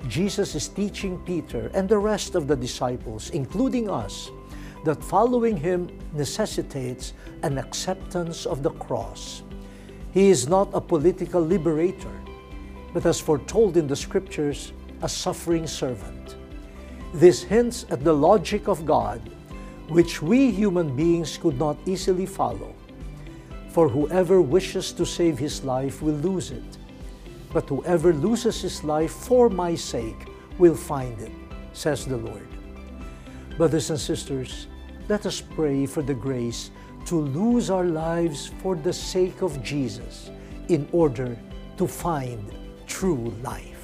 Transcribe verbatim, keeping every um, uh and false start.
Jesus is teaching Peter and the rest of the disciples, including us, that following Him necessitates an acceptance of the cross. He is not a political liberator, but as foretold in the Scriptures, a suffering servant. This hints at the logic of God, which we human beings could not easily follow. For whoever wishes to save his life will lose it, but whoever loses his life for my sake will find it, says the Lord. Brothers and sisters, let us pray for the grace to lose our lives for the sake of Jesus in order to find true life.